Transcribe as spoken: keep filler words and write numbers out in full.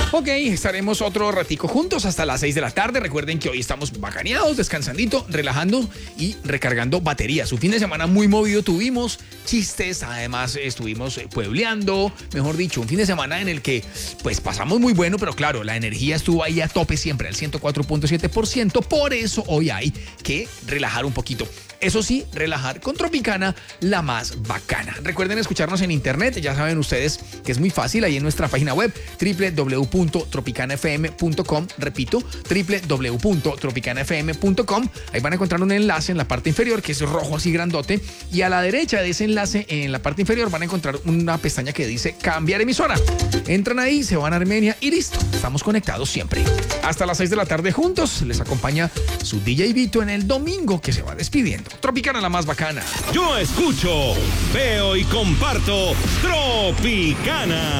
Ok, estaremos otro ratico juntos hasta las seis de la tarde. Recuerden que hoy estamos bacaneados, descansandito, relajando y recargando baterías. Un fin de semana muy movido tuvimos, chistes, además estuvimos puebleando, mejor dicho, un fin de semana en el que pues pasamos muy bueno, pero claro, la energía estuvo ahí a tope siempre, al ciento cuatro punto siete por ciento. Por eso hoy hay que relajar un poquito. Eso sí, relajar con Tropicana, la más bacana. Recuerden escucharnos en internet, ya saben ustedes que es muy fácil, ahí en nuestra página web doble u doble u doble u punto tropicana f m punto com, repito, doble u doble u doble u punto tropicana f m punto com. Ahí van a encontrar un enlace en la parte inferior que es rojo así grandote, y a la derecha de ese enlace en la parte inferior van a encontrar una pestaña que dice cambiar emisora. Entran ahí, se van a Armenia y listo, estamos conectados siempre. Hasta las seis de la tarde juntos, les acompaña su D J Vito en el domingo que se va despidiendo. Tropicana, la más bacana. Yo escucho, veo y comparto Tropicana.